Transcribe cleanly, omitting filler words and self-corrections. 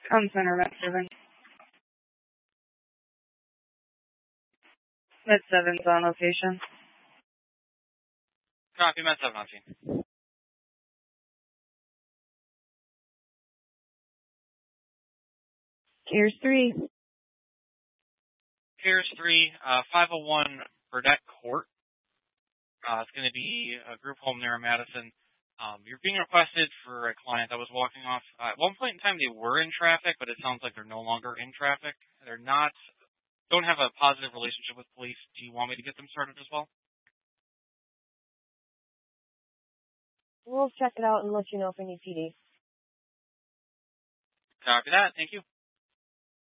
Center, Met 7. Met 7's on location. Copy, Met 7 on scene. Here's 3. Here's 3, 501 Burdett Court. It's going to be a group home there in Madison. You're being requested for a client that was walking off. At one point in time, they were in traffic, but it sounds like they're no longer in traffic. They're not, don't have a positive relationship with police. Do you want me to get them started as well? We'll check it out and let you know if we need PD. Copy that. Thank you.